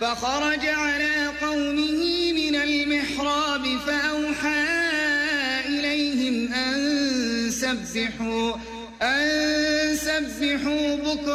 فخرج على قومه من المحراب فأوحى إليهم أن سبحوا بكرة